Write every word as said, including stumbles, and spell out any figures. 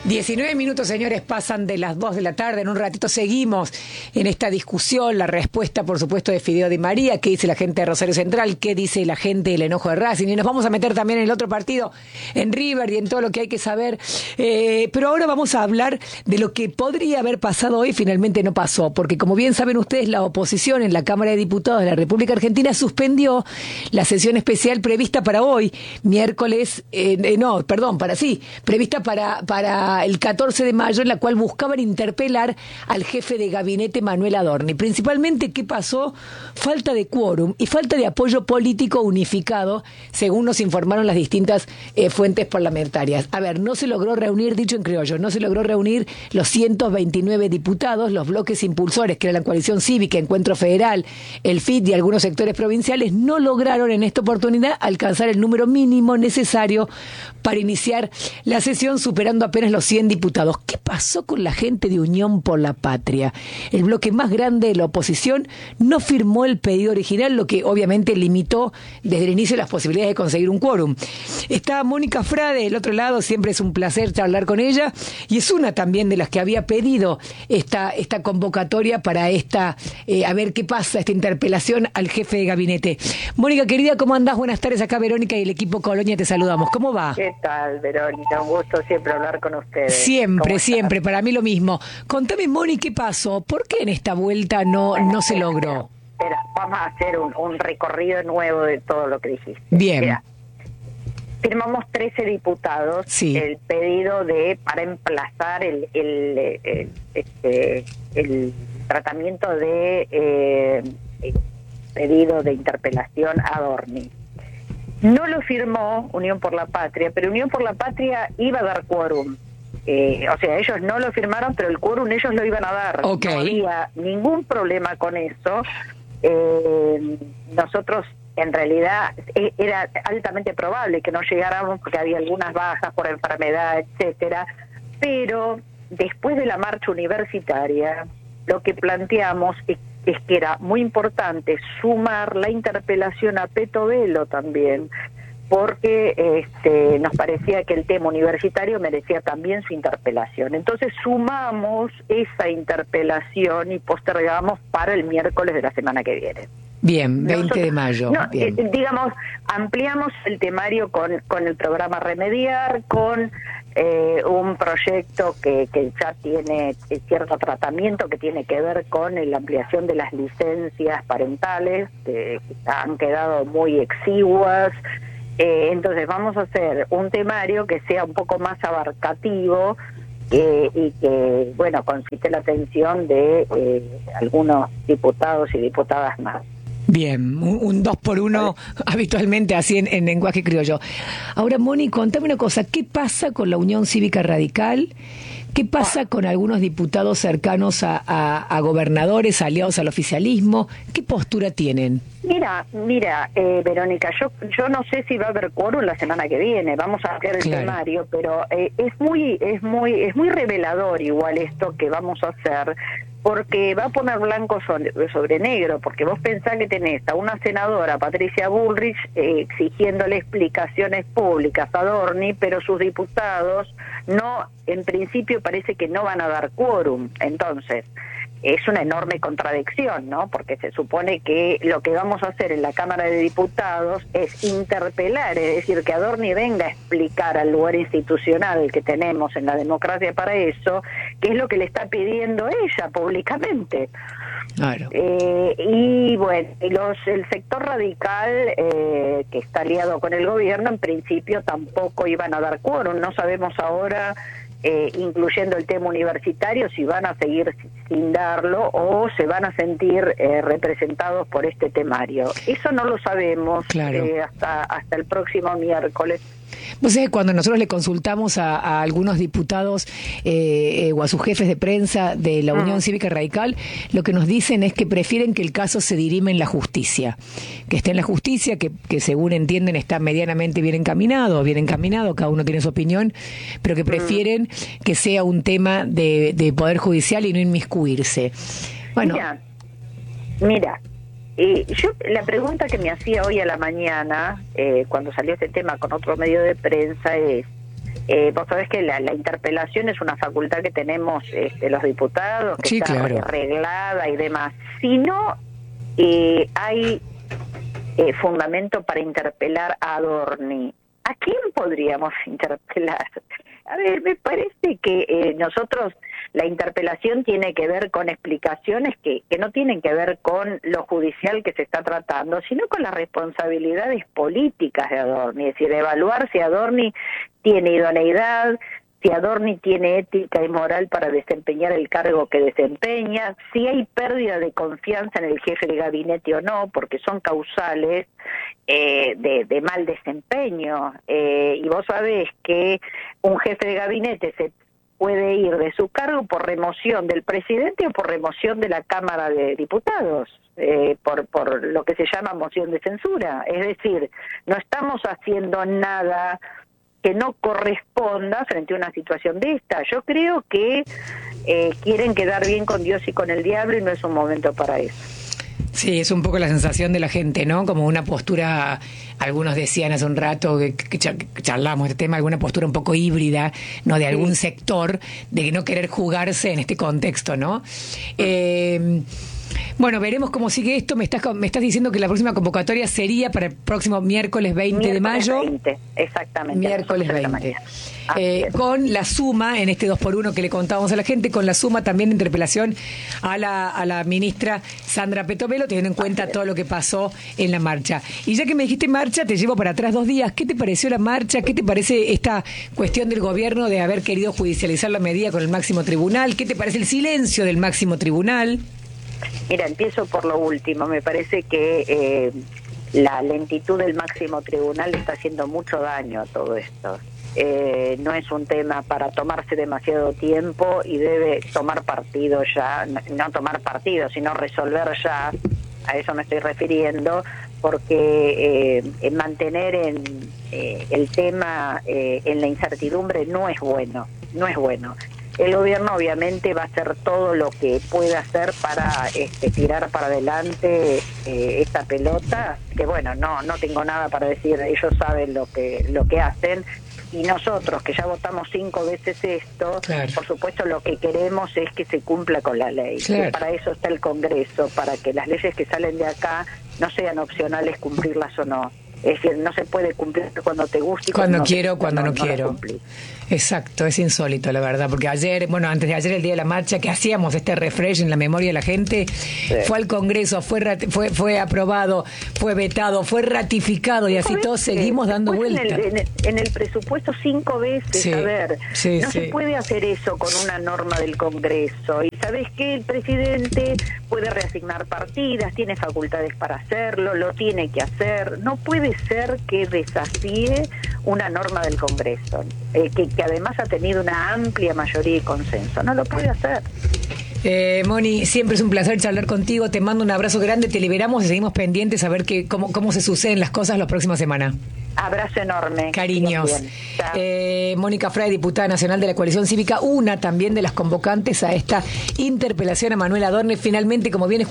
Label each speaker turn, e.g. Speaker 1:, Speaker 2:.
Speaker 1: diecinueve minutos, señores, pasan de las dos de la tarde. En un ratito seguimos en esta discusión. La respuesta, por supuesto, de Fideo Di María. ¿Qué dice la gente de Rosario Central? ¿Qué dice la gente del enojo de Racing? Y nos vamos a meter también en el otro partido, en River y en todo lo que hay que saber. Eh, pero ahora vamos a hablar de lo que podría haber pasado hoy, finalmente no pasó. Porque, como bien saben ustedes, la oposición en la Cámara de Diputados de la República Argentina suspendió la sesión especial prevista para hoy, miércoles, eh, eh, no, perdón, para sí, prevista para, para el catorce de mayo, en la cual buscaban interpelar al jefe de gabinete Manuel Adorni. Principalmente, ¿qué pasó? Falta de quórum y falta de apoyo político unificado, según nos informaron las distintas eh, fuentes parlamentarias. A ver, no se logró reunir, dicho en criollo, no se logró reunir los ciento veintinueve diputados, los bloques impulsores, que era la Coalición Cívica, Encuentro Federal, el F I T y algunos sectores provinciales, no lograron en esta oportunidad alcanzar el número mínimo necesario para iniciar la sesión, superando apenas los cien diputados. ¿Qué pasó con la gente de Unión por la Patria? El bloque más grande de la oposición no firmó el pedido original, lo que obviamente limitó desde el inicio las posibilidades de conseguir un quórum. Está Mónica Frade del otro lado, siempre es un placer charlar con ella, y es una también de las que había pedido esta, esta convocatoria para esta, eh, a ver qué pasa, esta interpelación al jefe de gabinete. Mónica, querida, ¿cómo andás? Buenas tardes, acá Verónica y el equipo Colonia te saludamos. ¿Cómo va?
Speaker 2: ¿Qué tal, Verónica? Un gusto siempre hablar con ustedes.
Speaker 1: Siempre, siempre, para mí lo mismo. Contame, Moni, ¿qué pasó? ¿Por qué en esta vuelta no,
Speaker 2: Bueno,
Speaker 1: no se
Speaker 2: espera,
Speaker 1: logró?
Speaker 2: Espera, vamos a hacer un, un recorrido nuevo de todo lo que dijiste.
Speaker 1: Bien.
Speaker 2: Mira, firmamos trece diputados
Speaker 1: Sí.
Speaker 2: el pedido de para emplazar el el, el, este, el tratamiento de eh, el pedido de interpelación a Adorni. No lo firmó Unión por la Patria, pero Unión por la Patria iba a dar quórum. Eh, o sea, ellos no lo firmaron, pero el quórum ellos lo iban a dar.
Speaker 1: Okay.
Speaker 2: No había ningún problema con eso. Eh, nosotros, en realidad, eh, era altamente probable que no llegáramos porque había algunas bajas por enfermedad, etcétera. Pero después de la marcha universitaria, lo que planteamos es es que era muy importante sumar la interpelación a Peto Velo también, porque este, nos parecía que el tema universitario merecía también su interpelación. Entonces sumamos esa interpelación y postergamos para el miércoles de la semana que viene.
Speaker 1: Bien, veinte
Speaker 2: Nosotros,
Speaker 1: de mayo.
Speaker 2: No,
Speaker 1: Bien.
Speaker 2: Eh, digamos, ampliamos el temario con, con el programa Remediar, con eh, un proyecto que, que ya tiene cierto tratamiento que tiene que ver con la ampliación de las licencias parentales, que han quedado muy exiguas. Eh, entonces vamos a hacer un temario que sea un poco más abarcativo, Eh, y que, bueno, concite la atención de eh, algunos diputados y diputadas más.
Speaker 1: Bien, un, un dos por uno habitualmente así en, en lenguaje criollo. Ahora, Moni, contame una cosa, ¿qué pasa con la Unión Cívica Radical? ¿Qué pasa con algunos diputados cercanos a, a, a gobernadores, aliados al oficialismo? ¿Qué postura tienen?
Speaker 2: Mira, mira, eh, Verónica, yo yo no sé si va a haber quórum la semana que viene. Vamos a ver el
Speaker 1: Claro.
Speaker 2: temario, pero eh, es muy es muy es muy revelador igual esto que vamos a hacer, porque va a poner blanco sobre, sobre negro, porque vos pensás que tenés a una senadora, Patricia Bullrich, eh, exigiéndole explicaciones públicas a Adorni, pero sus diputados no, en principio parece que no van a dar quórum. Entonces, es una enorme contradicción, ¿no? Porque se supone que lo que vamos a hacer en la Cámara de Diputados es interpelar, es decir, que Adorni venga a explicar al lugar institucional que tenemos en la democracia para eso, qué es lo que le está pidiendo ella públicamente.
Speaker 1: Claro.
Speaker 2: Eh, y bueno, y los, el sector radical eh, que está aliado con el gobierno, en principio tampoco iban a dar quórum. No sabemos ahora, eh, incluyendo el tema universitario, si van a seguir sin darlo o se van a sentir eh, representados por este temario. Eso no lo sabemos.
Speaker 1: Claro.
Speaker 2: eh, hasta, hasta el próximo miércoles.
Speaker 1: Vos sabés, cuando nosotros le consultamos a, a algunos diputados eh, eh, o a sus jefes de prensa de la Unión
Speaker 2: Mm.
Speaker 1: Cívica Radical, lo que nos dicen es que prefieren que el caso se dirime en la justicia, que esté en la justicia, que, que según entienden está medianamente bien encaminado, bien encaminado, cada uno tiene su opinión, pero que prefieren mm. que sea un tema de, de Poder Judicial y no inmiscuirse. Bueno,
Speaker 2: Mira, mira. Eh, yo la pregunta que me hacía hoy a la mañana, eh, cuando salió este tema con otro medio de prensa, es Eh, vos sabés que la, la interpelación es una facultad que tenemos este, los diputados, que
Speaker 1: sí,
Speaker 2: está
Speaker 1: claro.
Speaker 2: arreglada y demás. Si no eh, hay eh, fundamento para interpelar a Adorni, ¿a quién podríamos interpelar? A ver, me parece que eh, nosotros, la interpelación tiene que ver con explicaciones que, que no tienen que ver con lo judicial que se está tratando, sino con las responsabilidades políticas de Adorni, es decir, evaluar si Adorni tiene idoneidad, si Adorni tiene ética y moral para desempeñar el cargo que desempeña, si hay pérdida de confianza en el jefe de gabinete o no, porque son causales eh, de, de mal desempeño. Eh, y vos sabés que un jefe de gabinete se puede ir de su cargo por remoción del presidente o por remoción de la Cámara de Diputados, eh, por, por lo que se llama moción de censura. Es decir, no estamos haciendo nada que no corresponda frente a una situación de esta. Yo creo que eh, quieren quedar bien con Dios y con el diablo y no es un momento para eso.
Speaker 1: Sí, es un poco la sensación de la gente, ¿no? Como una postura, algunos decían hace un rato que, que charlamos de este tema, alguna postura un poco híbrida, ¿no? De algún sí. sector, de no querer jugarse en este contexto, ¿no? Eh, Bueno, veremos cómo sigue esto. Me estás me estás diciendo que la próxima convocatoria sería para el próximo miércoles veinte
Speaker 2: miércoles
Speaker 1: de mayo.
Speaker 2: veinte, exactamente.
Speaker 1: Miércoles veinte. Eh, con la suma, en este dos por uno que le contábamos a la gente, con la suma también de interpelación a la, a la ministra Sandra Petovelo, teniendo en cuenta todo lo que pasó en la marcha. Y ya que me dijiste marcha, te llevo para atrás dos días. ¿Qué te pareció la marcha? ¿Qué te parece esta cuestión del gobierno de haber querido judicializar la medida con el máximo tribunal? ¿Qué te parece el silencio del máximo tribunal?
Speaker 2: Mira, empiezo por lo último. Me parece que eh, la lentitud del máximo tribunal está haciendo mucho daño a todo esto. Eh, no es un tema para tomarse demasiado tiempo y debe tomar partido ya, no tomar partido, sino resolver ya, a eso me estoy refiriendo, porque eh, mantener en, eh, el tema eh, en la incertidumbre no es bueno, no es bueno. El gobierno obviamente va a hacer todo lo que pueda hacer para este, tirar para adelante eh, esta pelota, que bueno, no no tengo nada para decir, ellos saben lo que lo que hacen, y nosotros que ya votamos cinco veces esto, claro. Por supuesto lo que queremos es que se cumpla con la ley, claro. Que para eso está el Congreso, para que las leyes que salen de acá no sean opcionales cumplirlas o no. Es decir, no se puede cumplir cuando te guste y
Speaker 1: cuando,
Speaker 2: cuando
Speaker 1: quiero,
Speaker 2: no,
Speaker 1: cuando no,
Speaker 2: no
Speaker 1: quiero. Exacto, es insólito, la verdad, porque ayer, bueno, antes de ayer, el día de la marcha, que hacíamos este refresh en la memoria de la gente, sí. Fue al Congreso, fue rati- fue fue aprobado, fue vetado, fue ratificado y así todos seguimos dando vueltas.
Speaker 2: En, en, en el presupuesto cinco veces,
Speaker 1: sí,
Speaker 2: a ver,
Speaker 1: sí,
Speaker 2: no
Speaker 1: sí.
Speaker 2: se puede hacer eso con una norma del Congreso. Y ¿sabes qué? El presidente puede reasignar partidas, tiene facultades para hacerlo, lo tiene que hacer. No puede ser que desafíe una norma del Congreso, eh, que, que además ha tenido una amplia mayoría y consenso. No lo puede hacer.
Speaker 1: Eh, Moni, siempre es un placer charlar contigo. Te mando un abrazo grande, te liberamos y seguimos pendientes a ver que, cómo, cómo se suceden las cosas la próxima semana.
Speaker 2: Abrazo enorme.
Speaker 1: Cariños. Eh, Mónica Frey, diputada nacional de la Coalición Cívica, una también de las convocantes a esta interpelación a Manuel Adorni. Finalmente, como bien